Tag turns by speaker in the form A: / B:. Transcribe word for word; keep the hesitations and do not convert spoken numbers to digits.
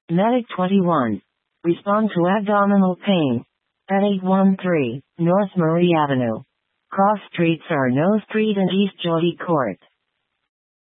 A: Medic twenty-one. Respond to abdominal pain. At eight one three, North Murray Avenue. Cross Streets are No Street and East Jody Court.